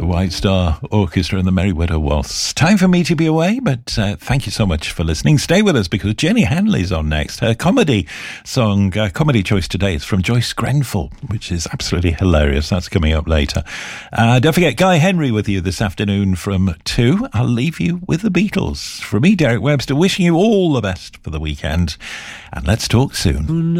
White Star Orchestra and the Merryweather Waltz. Time for me to be away, but thank you so much for listening. Stay with us because Jenny Hanley's on next. Her comedy song, comedy choice today is from Joyce Grenfell, which is absolutely hilarious. That's coming up later. Don't forget, Guy Henry with you this afternoon from 2. I'll leave you with the Beatles. From me, Derek Webster, wishing you all the best for the weekend. And let's talk soon.